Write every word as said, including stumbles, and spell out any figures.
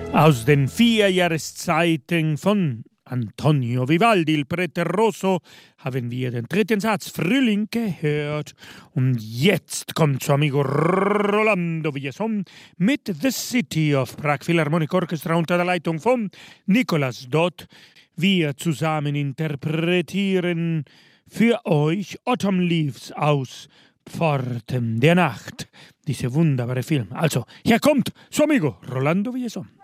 Aus den vier Jahreszeiten von Antonio Vivaldi, Il Prete Rosso, haben wir den dritten Satz Frühling gehört. Und jetzt kommt zu amigo Rolando Villazón mit The City of Prague Philharmonic Orchestra unter der Leitung von Nicolas Dott. Wir zusammen interpretieren für euch Autumn Leaves aus Pforten der Nacht. Dieser wunderbare Film. Also, hier kommt zu amigo Rolando Villazón.